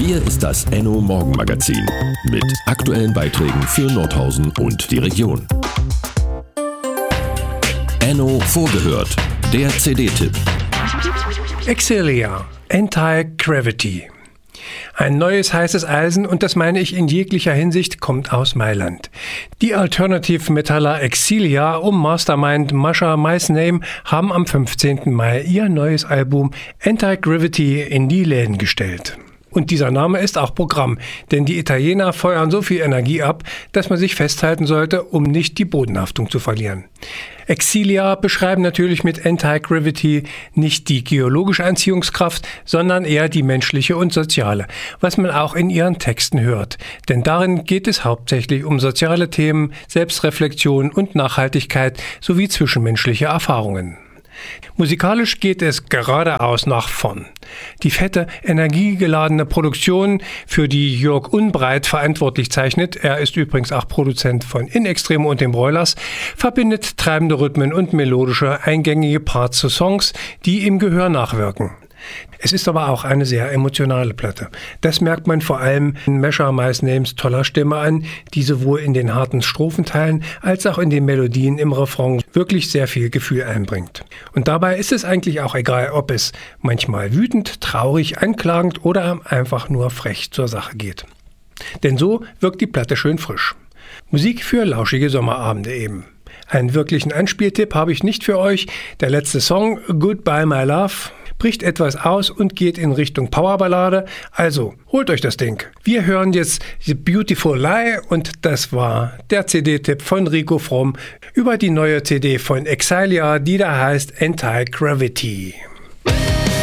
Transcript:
Hier ist das Enno Morgenmagazin mit aktuellen Beiträgen für Nordhausen und die Region. Enno vorgehört, der CD-Tipp. Exilia, Anti-Gravity. Ein neues heißes Eisen, und das meine ich in jeglicher Hinsicht, kommt aus Mailand. Die Alternative Metaller Exilia um Mastermind Mascha Meisname haben am 15. Mai ihr neues Album Anti-Gravity in die Läden gestellt. Und dieser Name ist auch Programm, denn die Italiener feuern so viel Energie ab, dass man sich festhalten sollte, um nicht die Bodenhaftung zu verlieren. Exilia beschreiben natürlich mit Anti-Gravity nicht die geologische Anziehungskraft, sondern eher die menschliche und soziale, was man auch in ihren Texten hört. Denn darin geht es hauptsächlich um soziale Themen, Selbstreflexion und Nachhaltigkeit sowie zwischenmenschliche Erfahrungen. Musikalisch geht es geradeaus nach vorn. Die fette, energiegeladene Produktion, für die Jörg Unbreit verantwortlich zeichnet, er ist übrigens auch Produzent von In Extremo und den Broilers, verbindet treibende Rhythmen und melodische, eingängige Parts zu Songs, die im Gehör nachwirken. Es ist aber auch eine sehr emotionale Platte. Das merkt man vor allem in Mascha Meisnames toller Stimme an, die sowohl in den harten Strophenteilen als auch in den Melodien im Refrain wirklich sehr viel Gefühl einbringt. Und dabei ist es eigentlich auch egal, ob es manchmal wütend, traurig, anklagend oder einfach nur frech zur Sache geht. Denn so wirkt die Platte schön frisch. Musik für lauschige Sommerabende eben. Einen wirklichen Anspieltipp habe ich nicht für euch. Der letzte Song, Goodbye My Love, bricht etwas aus und geht in Richtung Powerballade. Also, holt euch das Ding. Wir hören jetzt The Beautiful Lie und das war der CD-Tipp von Rico Fromm über die neue CD von Exilia, die da heißt Anti-Gravity.